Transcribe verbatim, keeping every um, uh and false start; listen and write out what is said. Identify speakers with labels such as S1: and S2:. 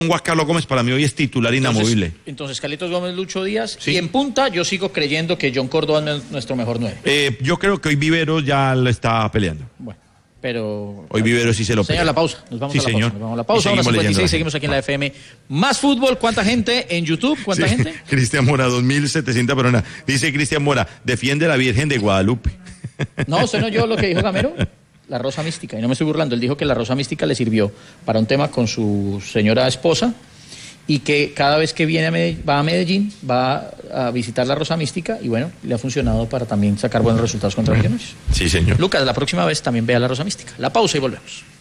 S1: Juan Carlos Gómez para mí hoy es titular inamovible.
S2: Entonces, entonces Carlitos Gómez, Lucho Díaz.
S1: Sí.
S2: Y en punta yo sigo creyendo que John Córdoba es nuestro mejor nueve.
S1: Eh, yo creo que hoy Viveros ya lo está peleando.
S2: Bueno, pero...
S1: Hoy Viveros sí se lo pelea.
S2: Señor, la pausa. Nos vamos
S1: Sí,
S2: a la
S1: señor.
S2: pausa. Nos vamos a la pausa.
S1: Y
S2: Ahora
S1: seguimos
S2: cincuenta y seis,
S1: leyendo.
S2: seguimos aquí en la F M. Más fútbol. ¿Cuánta gente en YouTube? ¿Cuánta
S1: Sí.
S2: gente?
S1: Cristian Mora, dos mil setecientas personas. Dice Cristian Mora, defiende a la Virgen de Guadalupe.
S2: No, usted no oyó lo que dijo Gamero. La rosa mística. Y no me estoy burlando. Él dijo que la rosa mística le sirvió para un tema con su señora esposa y que cada vez que viene a Medellín, va a Medellín, va a visitar la rosa mística y bueno, le ha funcionado para también sacar buenos resultados contra Millonarios.
S1: Sí, señor.
S2: Lucas, la próxima vez también vea la rosa mística. La pausa y volvemos.